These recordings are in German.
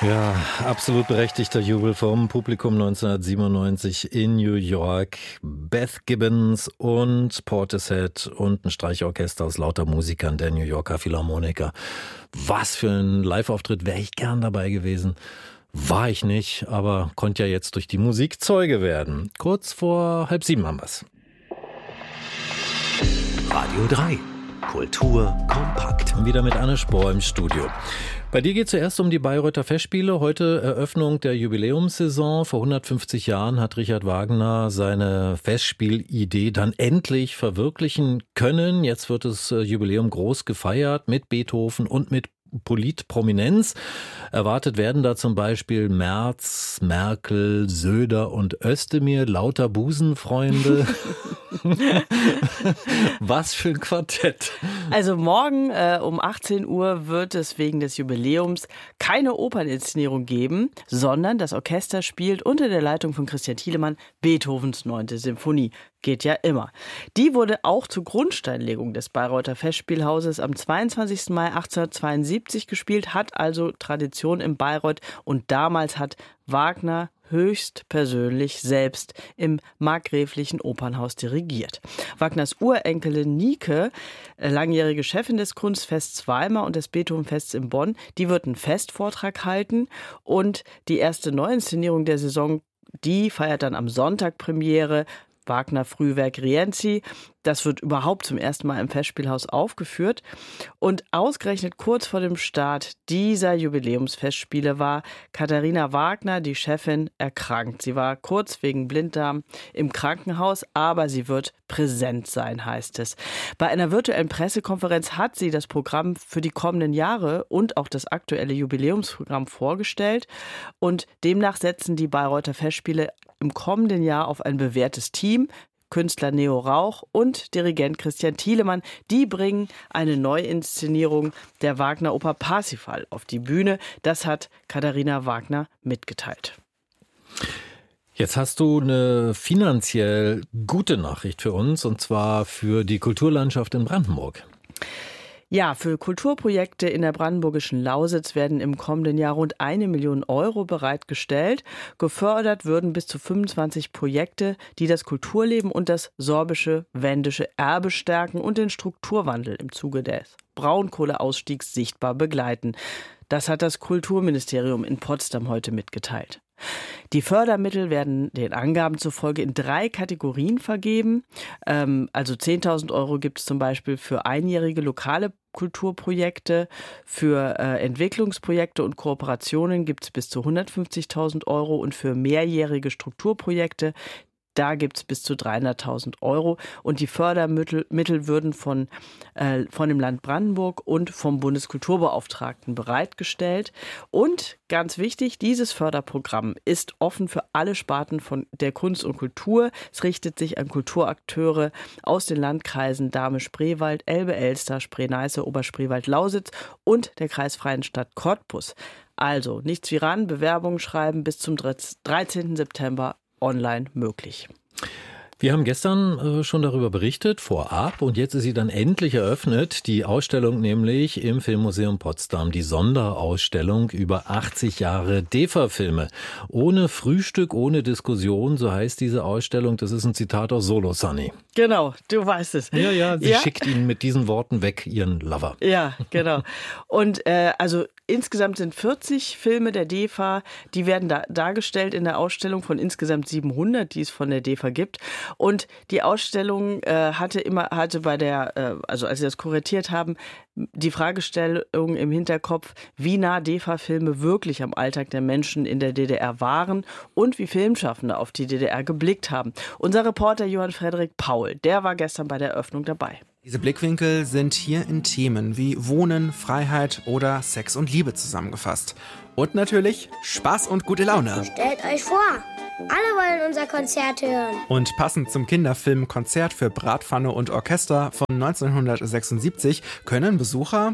Ja, absolut berechtigter Jubel vom Publikum 1997 in New York. Beth Gibbons und Portishead und ein Streichorchester aus lauter Musikern der New Yorker Philharmoniker. Was für ein Live-Auftritt, wäre ich gern dabei gewesen. War ich nicht, aber konnte ja jetzt durch die Musik Zeuge werden. Kurz vor 6:30 haben wir's. Radio 3. Kultur kompakt. Wieder mit Anne Spohr im Studio. Bei dir geht es zuerst um die Bayreuther Festspiele. Heute Eröffnung der Jubiläumssaison. Vor 150 Jahren hat Richard Wagner seine Festspielidee dann endlich verwirklichen können. Jetzt wird das Jubiläum groß gefeiert mit Beethoven und mit Politprominenz. Erwartet werden da zum Beispiel Merz, Merkel, Söder und Özdemir, lauter Busenfreunde. Was für ein Quartett. Also morgen um 18 Uhr wird es wegen des Jubiläums keine Operninszenierung geben, sondern das Orchester spielt unter der Leitung von Christian Thielemann Beethovens 9. Symphonie. Geht ja immer. Die wurde auch zur Grundsteinlegung des Bayreuther Festspielhauses am 22. Mai 1872 gespielt, hat also Tradition in Bayreuth und damals hat Wagner höchstpersönlich selbst im markgräflichen Opernhaus dirigiert. Wagners Urenkelin Nike, langjährige Chefin des Kunstfests Weimar und des Beethovenfests in Bonn, die wird einen Festvortrag halten und die erste Neuinszenierung der Saison, die feiert dann am Sonntag Premiere. Wagner Frühwerk Rienzi. Das wird überhaupt zum ersten Mal im Festspielhaus aufgeführt. Und ausgerechnet kurz vor dem Start dieser Jubiläumsfestspiele war Katharina Wagner, die Chefin, erkrankt. Sie war kurz wegen Blinddarm im Krankenhaus, aber sie wird präsent sein, heißt es. Bei einer virtuellen Pressekonferenz hat sie das Programm für die kommenden Jahre und auch das aktuelle Jubiläumsprogramm vorgestellt. Und demnach setzen die Bayreuther Festspiele im kommenden Jahr auf ein bewährtes Team. Künstler Neo Rauch und Dirigent Christian Thielemann, die bringen eine Neuinszenierung der Wagner-Oper Parsifal auf die Bühne. Das hat Katharina Wagner mitgeteilt. Jetzt hast du eine finanziell gute Nachricht für uns, und zwar für die Kulturlandschaft in Brandenburg. Ja, für Kulturprojekte in der brandenburgischen Lausitz werden im kommenden Jahr rund 1 Million Euro bereitgestellt. Gefördert würden bis zu 25 Projekte, die das Kulturleben und das sorbische, wendische Erbe stärken und den Strukturwandel im Zuge des Braunkohleausstiegs sichtbar begleiten. Das hat das Kulturministerium in Potsdam heute mitgeteilt. Die Fördermittel werden den Angaben zufolge in 3 Kategorien vergeben. Also 10.000 Euro gibt es zum Beispiel für einjährige lokale Kulturprojekte. Für Entwicklungsprojekte und Kooperationen gibt es bis zu 150.000 Euro und für mehrjährige Strukturprojekte da gibt es bis zu 300.000 Euro und die Fördermittel würden von dem Land Brandenburg und vom Bundeskulturbeauftragten bereitgestellt. Und ganz wichtig, dieses Förderprogramm ist offen für alle Sparten von der Kunst und Kultur. Es richtet sich an Kulturakteure aus den Landkreisen Dahme-Spreewald, Elbe-Elster, Spree-Neiße, Oberspreewald-Lausitz und der kreisfreien Stadt Cottbus. Also nichts wie ran, Bewerbungen schreiben bis zum 13. September online möglich. Wir haben gestern schon darüber berichtet, vorab, und jetzt ist sie dann endlich eröffnet, die Ausstellung nämlich im Filmmuseum Potsdam, die Sonderausstellung über 80 Jahre DEFA-Filme. Ohne Frühstück, ohne Diskussion, so heißt diese Ausstellung, das ist ein Zitat aus Solo Sunny. Genau, du weißt es. Ja, sie schickt ihn mit diesen Worten weg, ihren Lover. Ja, genau. Und also insgesamt sind 40 Filme der DEFA, die werden dargestellt in der Ausstellung von insgesamt 700, die es von der DEFA gibt. Und die Ausstellung hatte bei der, also als sie das kuratiert haben, die Fragestellung im Hinterkopf, wie nah DEFA-Filme wirklich am Alltag der Menschen in der DDR waren und wie Filmschaffende auf die DDR geblickt haben. Unser Reporter Johann Frederik Paul, der war gestern bei der Eröffnung dabei. Diese Blickwinkel sind hier in Themen wie Wohnen, Freiheit oder Sex und Liebe zusammengefasst. Und natürlich Spaß und gute Laune. Stellt euch vor, alle wollen unser Konzert hören. Und passend zum Kinderfilm Konzert für Bratpfanne und Orchester von 1976 können Besucher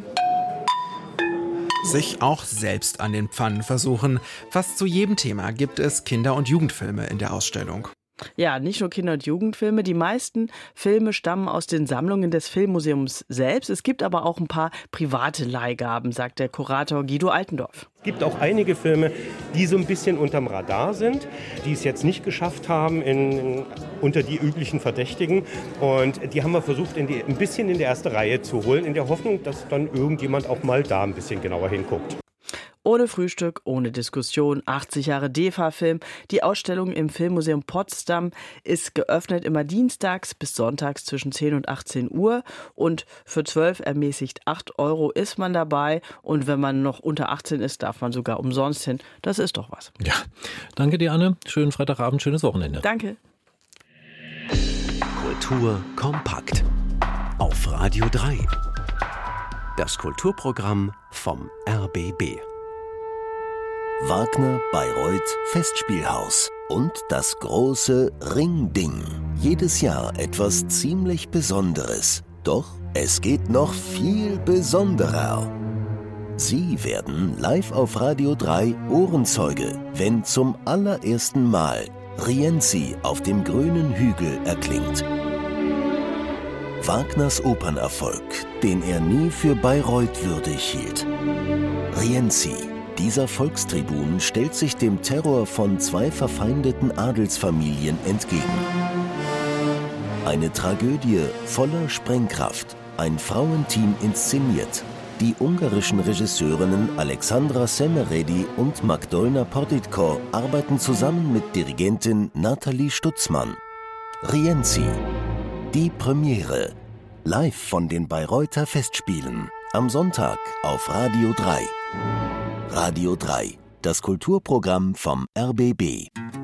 sich auch selbst an den Pfannen versuchen. Fast zu jedem Thema gibt es Kinder- und Jugendfilme in der Ausstellung. Ja, nicht nur Kinder- und Jugendfilme. Die meisten Filme stammen aus den Sammlungen des Filmmuseums selbst. Es gibt aber auch ein paar private Leihgaben, sagt der Kurator Guido Altendorf. Es gibt auch einige Filme, die so ein bisschen unterm Radar sind, die es jetzt nicht geschafft haben unter die üblichen Verdächtigen. Und die haben wir versucht, ein bisschen in die erste Reihe zu holen, in der Hoffnung, dass dann irgendjemand auch mal da ein bisschen genauer hinguckt. Ohne Frühstück, ohne Diskussion, 80 Jahre DEFA-Film. Die Ausstellung im Filmmuseum Potsdam ist geöffnet immer dienstags bis sonntags zwischen 10 und 18 Uhr. Und für 12 ermäßigt 8 € ist man dabei. Und wenn man noch unter 18 ist, darf man sogar umsonst hin. Das ist doch was. Ja, danke dir, Anne. Schönen Freitagabend, schönes Wochenende. Danke. Kultur kompakt. Auf Radio 3. Das Kulturprogramm vom RBB. Wagner Bayreuth Festspielhaus und das große Ringding. Jedes Jahr etwas ziemlich Besonderes. Doch es geht noch viel besonderer. Sie werden live auf Radio 3 Ohrenzeuge, wenn zum allerersten Mal Rienzi auf dem grünen Hügel erklingt. Wagners Opernerfolg, den er nie für Bayreuth würdig hielt. Rienzi. Dieser Volkstribun stellt sich dem Terror von 2 verfeindeten Adelsfamilien entgegen. Eine Tragödie voller Sprengkraft, ein Frauenteam inszeniert. Die ungarischen Regisseurinnen Alexandra Semeredi und Magdolna Portitko arbeiten zusammen mit Dirigentin Nathalie Stutzmann. Rienzi. Die Premiere. Live von den Bayreuther Festspielen. Am Sonntag auf Radio 3. Radio 3, das Kulturprogramm vom RBB.